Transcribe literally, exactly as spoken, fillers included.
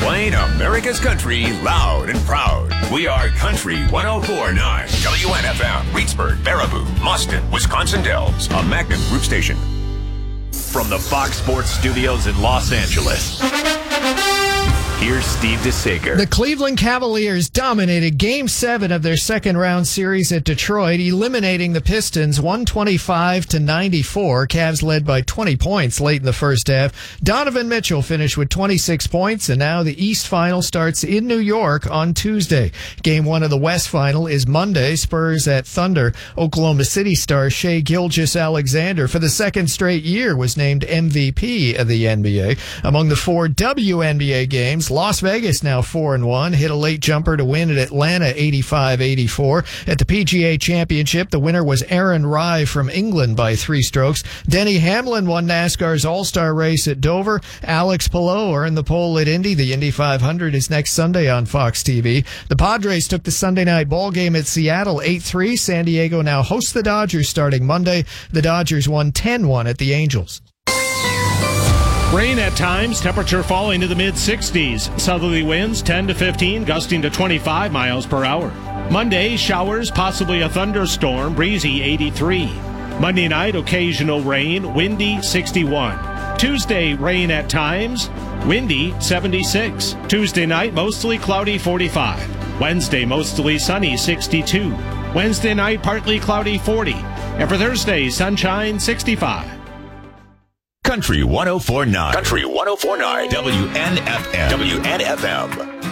Playing America's country loud and proud. We are Country one oh four point nine. W N F M, Reedsburg, Baraboo, Mustin, Wisconsin Dells. A Magnum Group station. From the Fox Sports Studios in Los Angeles, here's Steve DeSager. The Cleveland Cavaliers dominated Game seven of their second-round series at Detroit, eliminating the Pistons one twenty-five to ninety-four. Cavs led by twenty points late in the first half. Donovan Mitchell finished with twenty-six points, and now the East Final starts in New York on Tuesday. Game one of the West Final is Monday. Spurs at Thunder. Oklahoma City star Shai Gilgeous-Alexander, for the second straight year, was named M V P of the N B A. Among the four W N B A games, Las Vegas now four and one, hit a late jumper to win at Atlanta eighty-five eighty-four. At the P G A Championship, the winner was Aaron Rai from England by three strokes. Denny Hamlin won NASCAR's All-Star race at Dover. Alex Palou earned the pole at Indy. The Indy five hundred is next Sunday on Fox T V. The Padres took the Sunday night ball game at Seattle eight three. San Diego now hosts the Dodgers starting Monday. The Dodgers won ten one at the Angels. Rain at times, temperature falling to the mid-sixties. Southerly winds ten to fifteen, gusting to twenty-five miles per hour. Monday, showers, possibly a thunderstorm, breezy eighty-three. Monday night, occasional rain, windy sixty-one. Tuesday, rain at times, windy seventy-six. Tuesday night, mostly cloudy forty-five. Wednesday, mostly sunny sixty-two. Wednesday night, partly cloudy forty. And for Thursday, sunshine sixty-five. Country one oh four point nine. Country one oh four point nine. W N F M. W N F M.